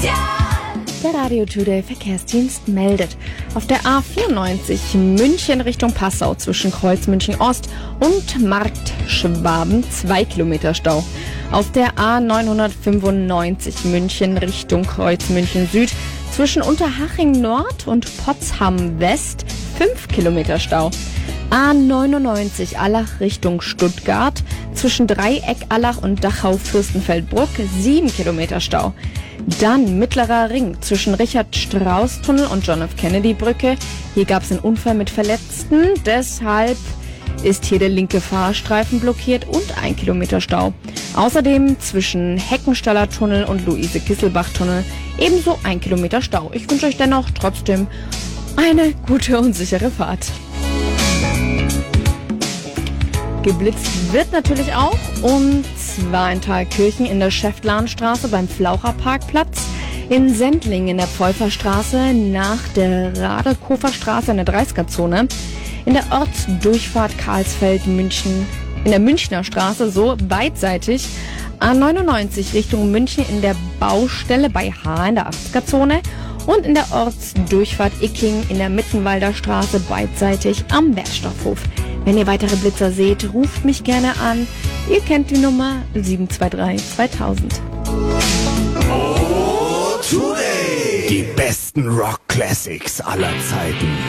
Der Radio Today Verkehrsdienst meldet. Auf der A94 München Richtung Passau zwischen Kreuz München Ost und Markt Schwaben 2 Kilometer Stau. Auf der A995 München Richtung Kreuz München Süd zwischen Unterhaching Nord und Potsdam West 5 Kilometer Stau. A99 Allach Richtung Stuttgart zwischen Dreieck Allach und Dachau Fürstenfeldbruck 7 Kilometer Stau. Dann Mittlerer Ring zwischen Richard-Strauß-Tunnel und John-F.-Kennedy-Brücke. Hier gab es einen Unfall mit Verletzten, deshalb ist hier der linke Fahrstreifen blockiert und 1 Kilometer Stau. Außerdem zwischen Heckenstaller Tunnel und Luise-Kisselbach-Tunnel ebenso 1 Kilometer Stau. Ich wünsche euch dennoch trotzdem eine gute und sichere Fahrt. Geblitzt wird natürlich auch, und zwar in Thalkirchen in der Schäftlarnstraße beim Flaucherparkplatz, in Sendling in der Pfeuferstraße nach der Radekofer-Straße in der 30er-Zone, in der Ortsdurchfahrt Karlsfeld-München, in der Münchner Straße, so beidseitig, A99 Richtung München in der Baustelle bei H in der 80er-Zone und in der Ortsdurchfahrt Icking in der Mittenwalder Straße beidseitig am Wertstoffhof. Wenn ihr weitere Blitzer seht, ruft mich gerne an. Ihr kennt die Nummer 723 2000. Die besten Rock-Classics aller Zeiten.